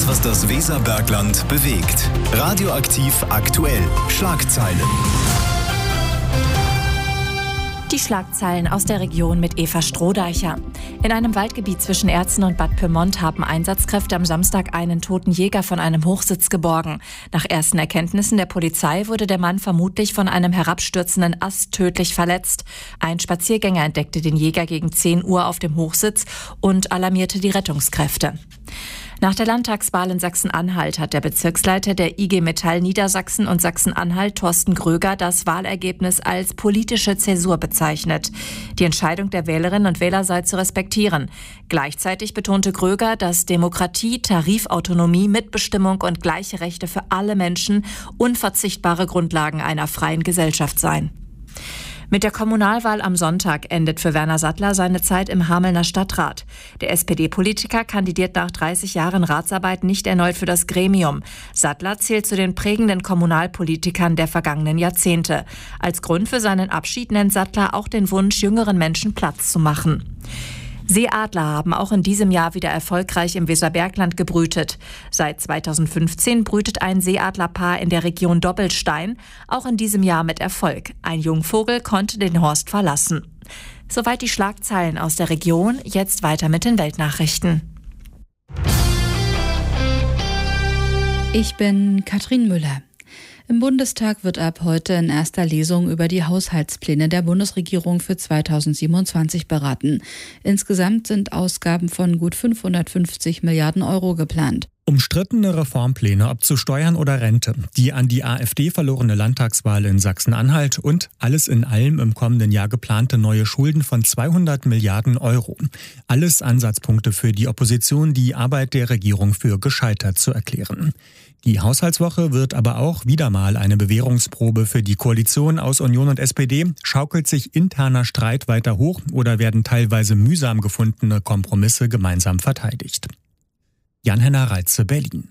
Alles, was das Weserbergland bewegt. Radioaktiv aktuell. Schlagzeilen. Die Schlagzeilen aus der Region mit Eva Strohdeicher. In einem Waldgebiet zwischen Erzen und Bad Pyrmont haben Einsatzkräfte am Samstag einen toten Jäger von einem Hochsitz geborgen. Nach ersten Erkenntnissen der Polizei wurde der Mann vermutlich von einem herabstürzenden Ast tödlich verletzt. Ein Spaziergänger entdeckte den Jäger gegen 10 Uhr auf dem Hochsitz und alarmierte die Rettungskräfte. Nach der Landtagswahl in Sachsen-Anhalt hat der Bezirksleiter der IG Metall Niedersachsen und Sachsen-Anhalt, Thorsten Gröger, das Wahlergebnis als politische Zäsur bezeichnet. Die Entscheidung der Wählerinnen und Wähler sei zu respektieren. Gleichzeitig betonte Gröger, dass Demokratie, Tarifautonomie, Mitbestimmung und gleiche Rechte für alle Menschen unverzichtbare Grundlagen einer freien Gesellschaft seien. Mit der Kommunalwahl am Sonntag endet für Werner Sattler seine Zeit im Hamelner Stadtrat. Der SPD-Politiker kandidiert nach 30 Jahren Ratsarbeit nicht erneut für das Gremium. Sattler zählt zu den prägenden Kommunalpolitikern der vergangenen Jahrzehnte. Als Grund für seinen Abschied nennt Sattler auch den Wunsch, jüngeren Menschen Platz zu machen. Seeadler haben auch in diesem Jahr wieder erfolgreich im Weserbergland gebrütet. Seit 2015 brütet ein Seeadlerpaar in der Region Doppelstein, auch in diesem Jahr mit Erfolg. Ein Jungvogel konnte den Horst verlassen. Soweit die Schlagzeilen aus der Region, jetzt weiter mit den Weltnachrichten. Ich bin Katrin Müller. Im Bundestag wird ab heute in erster Lesung über die Haushaltspläne der Bundesregierung für 2027 beraten. Insgesamt sind Ausgaben von gut 550 Milliarden Euro geplant. Umstrittene Reformpläne, ob zu Steuern oder Rente, die an die AfD verlorene Landtagswahl in Sachsen-Anhalt und alles in allem im kommenden Jahr geplante neue Schulden von 200 Milliarden Euro. Alles Ansatzpunkte für die Opposition, die Arbeit der Regierung für gescheitert zu erklären. Die Haushaltswoche wird aber auch wieder mal eine Bewährungsprobe für die Koalition aus Union und SPD. Schaukelt sich interner Streit weiter hoch oder werden teilweise mühsam gefundene Kompromisse gemeinsam verteidigt? Jan-Henner Reitze, Berlin.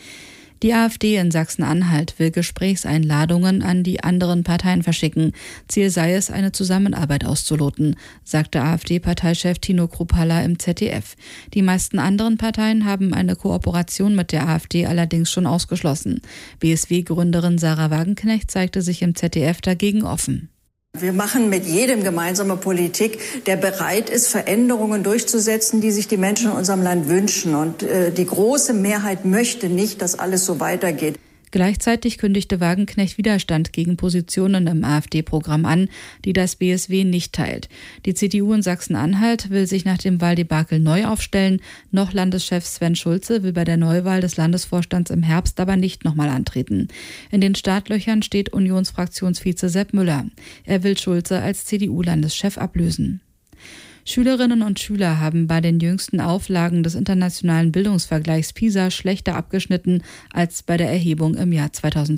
Die AfD in Sachsen-Anhalt will Gesprächseinladungen an die anderen Parteien verschicken. Ziel sei es, eine Zusammenarbeit auszuloten, sagte AfD-Parteichef Tino Kruppalla im ZDF. Die meisten anderen Parteien haben eine Kooperation mit der AfD allerdings schon ausgeschlossen. BSW-Gründerin Sarah Wagenknecht zeigte sich im ZDF dagegen offen. Wir machen mit jedem gemeinsame Politik, der bereit ist, Veränderungen durchzusetzen, die sich die Menschen in unserem Land wünschen. Und die große Mehrheit möchte nicht, dass alles so weitergeht. Gleichzeitig kündigte Wagenknecht Widerstand gegen Positionen im AfD-Programm an, die das BSW nicht teilt. Die CDU in Sachsen-Anhalt will sich nach dem Wahldebakel neu aufstellen. Noch Landeschef Sven Schulze will bei der Neuwahl des Landesvorstands im Herbst aber nicht nochmal antreten. In den Startlöchern steht Unionsfraktionsvize Sepp Müller. Er will Schulze als CDU-Landeschef ablösen. Schülerinnen und Schüler haben bei den jüngsten Auflagen des internationalen Bildungsvergleichs PISA schlechter abgeschnitten als bei der Erhebung im Jahr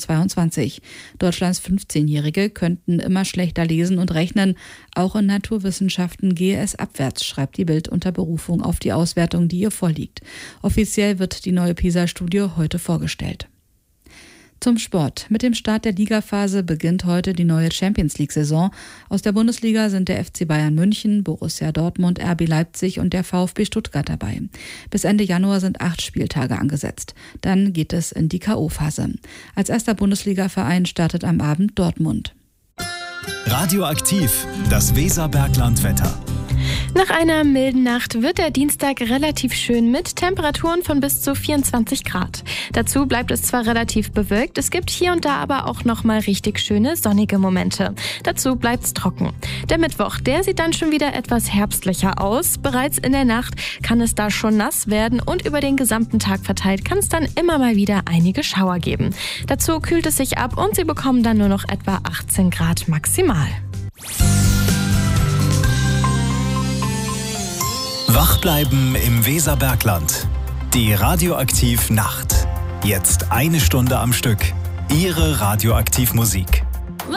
2022. Deutschlands 15-Jährige könnten immer schlechter lesen und rechnen. Auch in Naturwissenschaften gehe es abwärts, schreibt die Bild unter Berufung auf die Auswertung, die ihr vorliegt. Offiziell wird die neue PISA-Studie heute vorgestellt. Zum Sport. Mit dem Start der Ligaphase beginnt heute die neue Champions-League-Saison. Aus der Bundesliga sind der FC Bayern München, Borussia Dortmund, RB Leipzig und der VfB Stuttgart dabei. Bis Ende Januar sind 8 Spieltage angesetzt. Dann geht es in die K.O.-Phase. Als erster Bundesliga-Verein startet am Abend Dortmund. Radioaktiv, das Weserbergland-Wetter. Nach einer milden Nacht wird der Dienstag relativ schön mit Temperaturen von bis zu 24 Grad. Dazu bleibt es zwar relativ bewölkt, es gibt hier und da aber auch nochmal richtig schöne sonnige Momente. Dazu bleibt's trocken. Der Mittwoch, der sieht dann schon wieder etwas herbstlicher aus. Bereits in der Nacht kann es da schon nass werden und über den gesamten Tag verteilt kann es dann immer mal wieder einige Schauer geben. Dazu kühlt es sich ab und Sie bekommen dann nur noch etwa 18 Grad maximal. Wach bleiben im Weserbergland. Die Radioaktiv Nacht. Jetzt 1 Stunde am Stück. Ihre Radioaktivmusik.